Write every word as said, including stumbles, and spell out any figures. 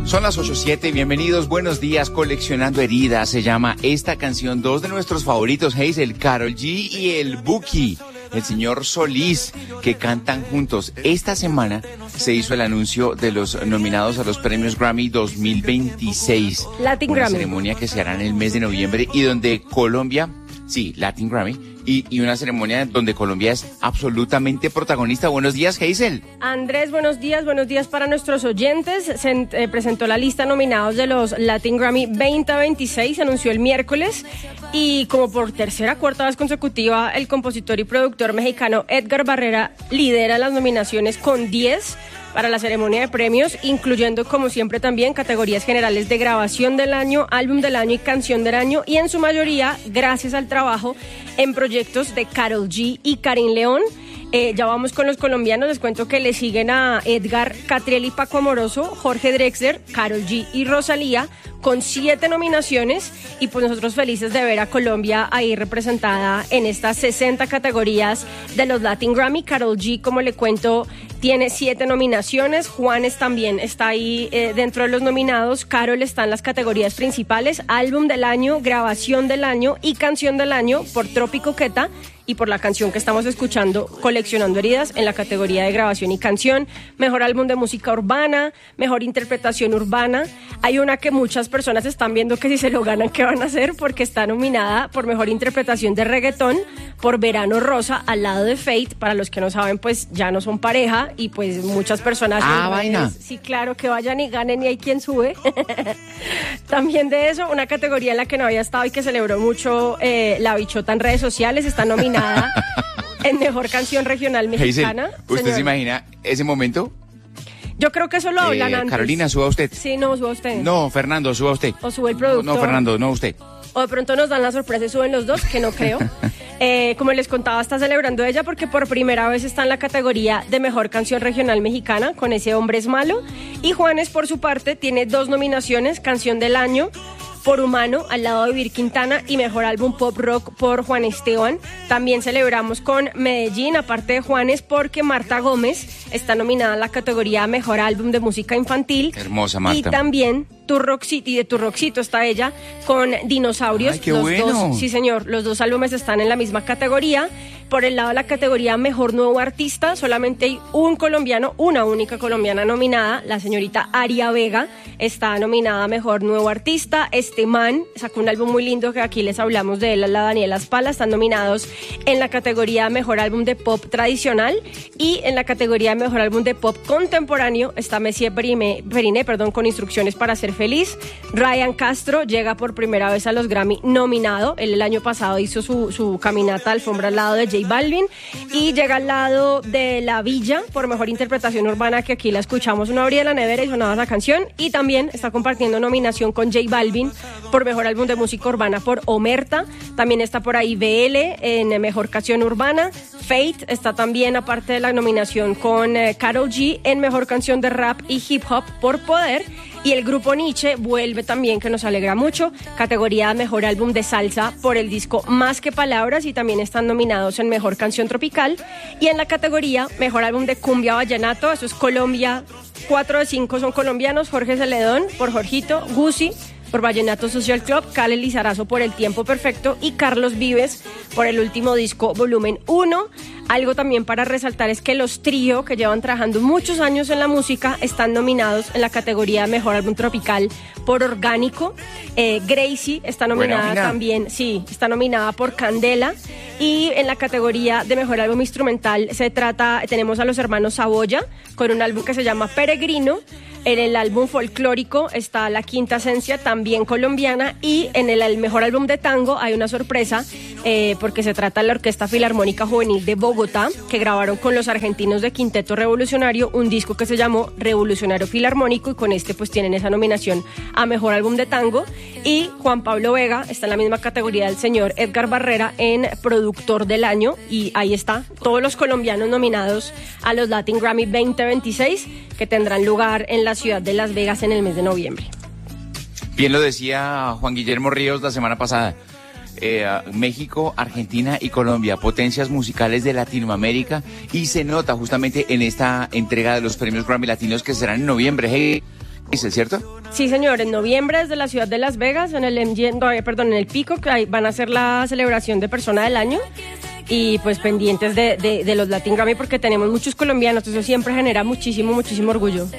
Son las ocho siete, bienvenidos, buenos días, Coleccionando Heridas, se llama esta canción, dos de nuestros favoritos, Hazel, Karol G y el Buki, el señor Solís, que cantan juntos. Esta semana se hizo el anuncio de los nominados a los premios Grammy dos mil veintiséis. Latin una Grammy. Ceremonia que se hará en el mes de noviembre y donde Colombia, sí, Latin Grammy, y, y una ceremonia donde Colombia es absolutamente protagonista. Buenos días, Hazel. Andrés, buenos días, buenos días para nuestros oyentes. Se eh, presentó la lista de nominados de los Latin Grammy veinte veintiséis, se anunció el miércoles y como por tercera, cuarta vez consecutiva, el compositor y productor mexicano Edgar Barrera lidera las nominaciones con diez para la ceremonia de premios, incluyendo como siempre también categorías generales de grabación del año, álbum del año y canción del año, y en su mayoría gracias al trabajo en proyectos de Karol G y Karin León. Eh, ya vamos con los colombianos, les cuento que le siguen a Edgar, Catriel y Paco Amoroso, Jorge Drexler, Karol G y Rosalía, con siete nominaciones, y pues nosotros felices de ver a Colombia ahí representada en estas sesenta categorías de los Latin Grammy. Karol G, como le cuento, tiene siete nominaciones, Juanes también está ahí eh, dentro de los nominados, Karol está en las categorías principales, álbum del año, grabación del año y canción del año por Trópico Queta, y por la canción que estamos escuchando, Coleccionando Heridas, en la categoría de grabación y canción, mejor álbum de música urbana, mejor interpretación urbana. Hay una que muchas personas están viendo que si se lo ganan, ¿qué van a hacer? Porque está nominada por mejor interpretación de reggaetón por Verano Rosa, al lado de Fate. Para los que no saben, pues ya no son pareja y pues muchas personas... Ah, vaina. Sí, claro, que vayan y ganen y hay quien sube. También de eso, una categoría en la que no había estado y que celebró mucho eh, la bichota en redes sociales, está nominada en mejor canción regional mexicana. Hazel, ¿usted Señor, se imagina ese momento? yo creo que eso lo hablan Eh, antes. Carolina, suba usted. Sí, no, suba usted. No, Fernando, suba usted. O sube el productor. No, Fernando, no usted. O de pronto nos dan la sorpresa y suben los dos, que no creo. Eh, como les contaba, está celebrando ella porque por primera vez está en la categoría de mejor canción regional mexicana con Ese Hombre es Malo. Y Juanes, por su parte, tiene dos nominaciones, canción del año por Humano, al lado de Vir Quintana, y mejor álbum pop rock por Juan Esteban. También celebramos con Medellín, aparte de Juanes, porque Marta Gómez está nominada en la categoría mejor álbum de música infantil. Hermosa Marta. Y también Turroxito, y de Turroxito está ella con Dinosaurios. Ay, qué los bueno. dos, sí señor, los dos álbumes están en la misma categoría. Por el lado de la categoría mejor nuevo artista, solamente hay un colombiano, una única colombiana nominada, la señorita Aria Vega está nominada a mejor nuevo artista. Este man sacó un álbum muy lindo que aquí les hablamos de él, la Daniela Spala. Están nominados en la categoría mejor álbum de pop tradicional, y en la categoría mejor álbum de pop contemporáneo está Messier Periné, Periné perdón, con Instrucciones para ser feliz. Ryan Castro llega por primera vez a los Grammy nominado. Él el año pasado hizo su, su caminata alfombra al lado de J Balvin, y llega al lado de La Villa por mejor interpretación urbana, que aquí la escuchamos, una abría la nevera y sonaba esa canción. Y también está compartiendo nominación con J Balvin por mejor álbum de música urbana por Omerta. También está por ahí B L en mejor canción urbana. Fate está también, aparte de la nominación, con eh, Karol G en mejor canción de rap y hip hop por Poder. Y el grupo Nietzsche vuelve también, que nos alegra mucho, categoría mejor álbum de salsa por el disco Más que Palabras, y también están nominados en mejor canción tropical. Y en la categoría mejor álbum de cumbia vallenato, eso es Colombia, cuatro de cinco son colombianos: Jorge Celedón por Jorgito, Guzzi por Vallenato Social Club, Cale Lizarazo por El Tiempo Perfecto y Carlos Vives por el último disco Volumen uno. Algo también para resaltar es que los Trío, que llevan trabajando muchos años en la música, están nominados en la categoría Mejor Álbum Tropical por Orgánico. Eh, Gracie está nominada Buena, también, sí, está nominada por Candela. Y en la categoría de Mejor Álbum Instrumental se trata, tenemos a los hermanos Saboya con un álbum que se llama Peregrino. En el álbum folclórico está La Quinta Esencia, también colombiana, y en el, el mejor álbum de tango hay una sorpresa, eh, porque se trata de la Orquesta Filarmónica Juvenil de Bogotá, que grabaron con los argentinos de Quinteto Revolucionario un disco que se llamó Revolucionario Filarmónico, y con este pues tienen esa nominación a mejor álbum de tango. Y Juan Pablo Vega está en la misma categoría del señor Edgar Barrera en productor del año, y ahí está, todos los colombianos nominados a los Latin Grammy veinte veintiséis, que tendrán lugar en la ciudad de Las Vegas en el mes de noviembre. Bien lo decía Juan Guillermo Ríos la semana pasada. Eh, México, Argentina y Colombia, potencias musicales de Latinoamérica, y se nota justamente en esta entrega de los premios Grammy Latinos que serán en noviembre. Hey. ¿Es cierto? Sí, señor, en noviembre desde la ciudad de Las Vegas, en el M G M, no, perdón, en el Peacock, ahí van a hacer la celebración de Persona del Año. Y pues pendientes de, de, de los Latin Grammy porque tenemos muchos colombianos, eso siempre genera muchísimo, muchísimo orgullo.